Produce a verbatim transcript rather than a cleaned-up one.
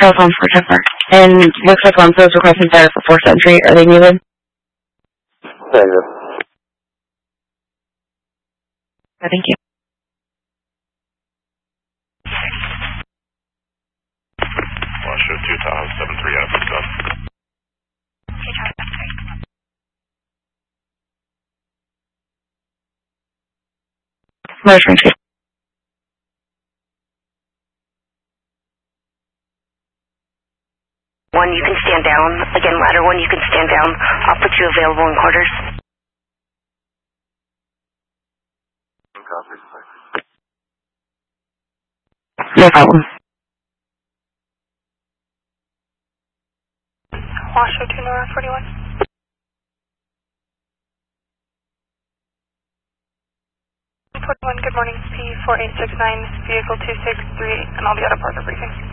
Telephone for Jennifer. And looks like Alonso's requesting fire for fourth Century. Are they muted? Negative. Oh, thank you. Washoe two Tahoe seven three out of Tucson. Motion two. One, you can stand down. Again, ladder one, you can stand down. I'll put you available in quarters. No problem. Washoe two Nora forty-one. forty-one, good morning. P four eight six nine, vehicle two six three eight, and I'll be out of Parker briefing.